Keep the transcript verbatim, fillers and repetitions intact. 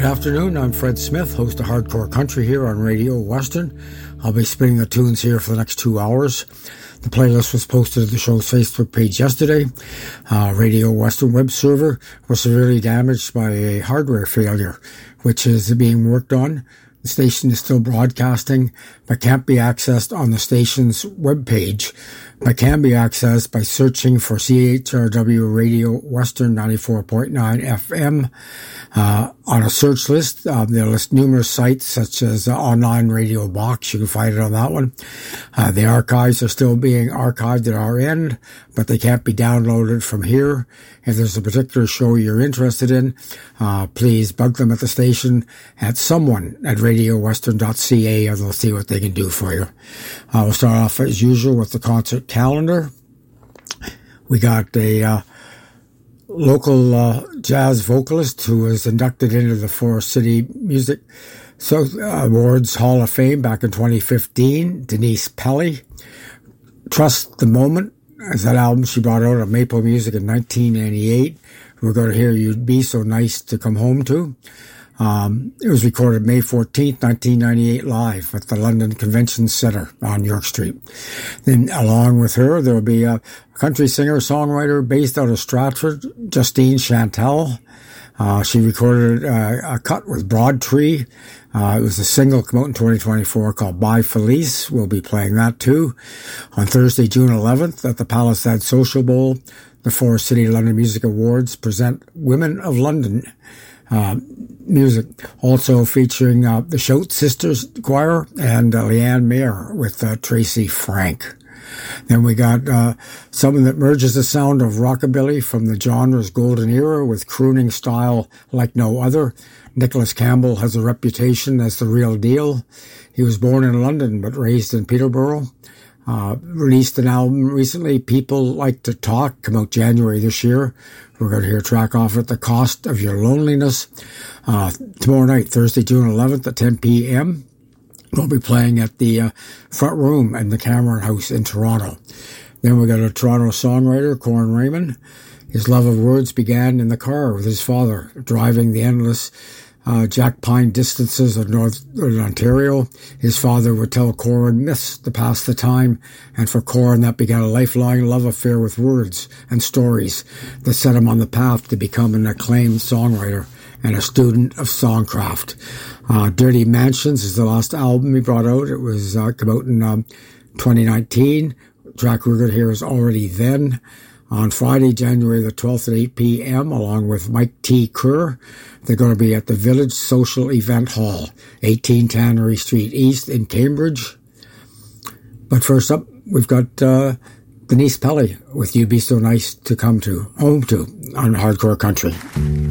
Good afternoon, I'm Fred Smith, host of Hardcore Country here on Radio Western. I'll be spinning the tunes here for the next two hours. The playlist was posted to the show's Facebook page yesterday. Uh, Radio Western web server was severely damaged by a hardware failure, which is being worked on. The station is still broadcasting, but can't be accessed on the station's webpage, but can be accessed by searching for C H R W Radio Western ninety-four point nine F M. Uh, on a search list, uh, they list numerous sites such as uh, Online Radio Box. You can find it on that one. Uh, the archives are still being archived at our end, but they can't be downloaded from here. If there's a particular show you're interested in, uh, please bug them at the station at someone at radio western dot c a and they'll see what they can do for you. Uh, we'll start off as usual with the concert calendar. We got a uh, local uh, jazz vocalist who was inducted into the Forest City Music so, uh, Awards Hall of Fame back in twenty fifteen, Denise Pelly. Trust the Moment is that album she brought out of Maple Music in nineteen ninety-eight. We're going to hear You'd Be So Nice to Come Home To. Um, it was recorded May fourteenth, nineteen ninety-eight, live at the London Convention Centre on York Street. Then along with her, there will be a country singer-songwriter based out of Stratford, Justine Chantel. Uh, she recorded uh, a cut with Broad Tree. Uh, it was a single come out in twenty twenty-four called Bye Felice. We'll be playing that too. On Thursday, June eleventh, at the Palisade Social Bowl, the Forest City London Music Awards present Women of London Uh, music, also featuring uh, the Shout Sisters Choir and uh, Leanne Mayer with uh, Tracy Frank. Then we got uh, something that merges the sound of rockabilly from the genre's golden era with crooning style like no other. Nicholas Campbell has a reputation as the real deal. He was born in London but raised in Peterborough. Uh, released an album recently, People Like to Talk, come out January this year. We're going to hear a track off at The Cost of Your Loneliness. Uh, tomorrow night, Thursday, June eleventh at ten p.m. We'll be playing at the uh, Front Room in the Cameron House in Toronto. Then we got a Toronto songwriter, Corin Raymond. His love of words began in the car with his father, driving the endless Uh, Jack Pine distances of Northern Ontario. His father would tell Corin myths to pass the time, and for Corin that began a lifelong love affair with words and stories that set him on the path to become an acclaimed songwriter and a student of songcraft. Uh, Dirty Mansions is the last album he brought out. It was uh, come out in um, twenty nineteen. Track we're going to hear is Already Then. On Friday, January the twelfth at eight p.m., along with Mike T. Kerr. They're going to be at the Village Social Event Hall, eighteen Tannery Street East in Cambridge. But first up, we've got uh, Denise Pelly with You'd Be So Nice to Come to, Home To on Hardcore Country.